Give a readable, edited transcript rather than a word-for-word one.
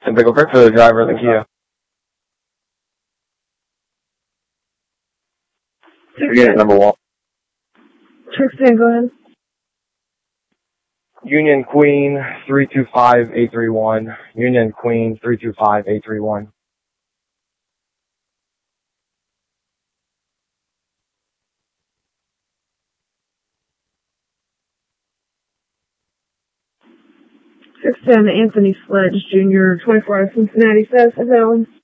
Typical brick for the driver of the Kia. Unit number 1. Check stand, go ahead. Union Queen 325831. Union Queen 325831. Check stand, Anthony Sledge, Jr., 24 out of Cincinnati, says, is that on?